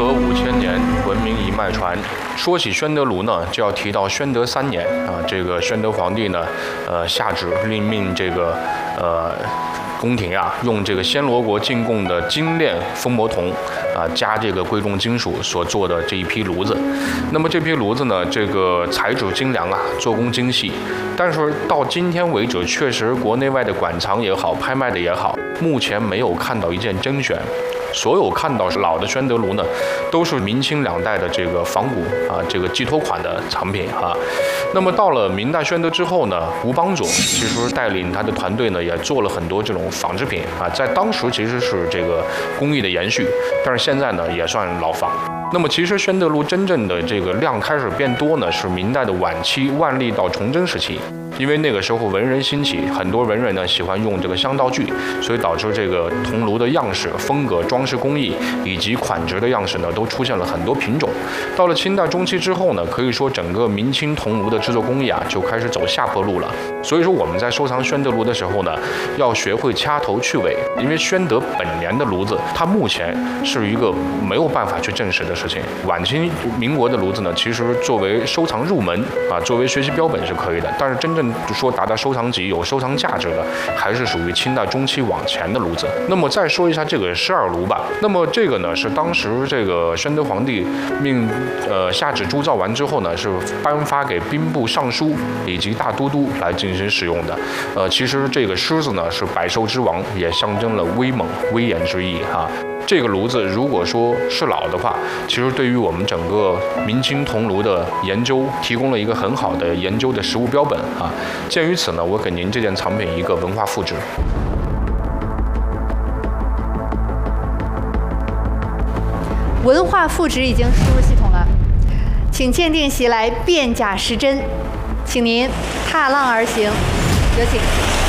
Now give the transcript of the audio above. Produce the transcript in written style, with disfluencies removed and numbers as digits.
5000年，文明一脉传。说起宣德炉呢，就要提到宣德3年啊，这个宣德皇帝呢，下旨令命这个宫廷啊，用这个暹罗国进贡的精炼蜂膜铜啊，加这个贵重金属所做的这一批炉子。那么这批炉子呢，这个材质精良啊，做工精细，但是到今天为止，确实国内外的馆藏也好，拍卖的也好，目前没有看到一件真选。所有看到老的宣德炉呢，都是明清2代的这个仿古啊，这个寄托款的藏品啊。那么到了明代宣德之后呢，吴邦佐其实带领他的团队呢，也做了很多这种仿制品啊，在当时其实是这个工艺的延续，但是现在呢也算老仿。那么其实宣德炉真正的这个量开始变多呢，是明代的晚期万历到崇祯时期。因为那个时候文人兴起，很多文人呢喜欢用这个香道具，所以导致这个铜炉的样式、风格、装饰工艺以及款值的样式呢，都出现了很多品种。到了清代中期之后呢，可以说整个明清铜炉的制作工艺啊，就开始走下坡路了。所以说我们在收藏宣德炉的时候呢，要学会掐头去尾，因为宣德本年的炉子，它目前是一个没有办法去证实的事情。晚清民国的炉子呢，其实作为收藏入门啊，作为学习标本是可以的，但是真正说达到收藏级有收藏价值的，还是属于清代中期往前的炉子。那么再说一下这个12炉吧。那么这个呢是当时这个宣德皇帝下旨铸造完之后呢，是颁发给兵部尚书以及大都督来进行使用的。其实这个狮子呢是百兽之王，也象征了威猛威严之意哈。这个炉子如果说是老的话，其实对于我们整个明清铜炉的研究提供了一个很好的研究的实物标本啊。鉴于此呢，我给您这件藏品一个文化复制。 文化复制已经输入系统了，请鉴定席来辨假识真，请您踏浪而行，有请。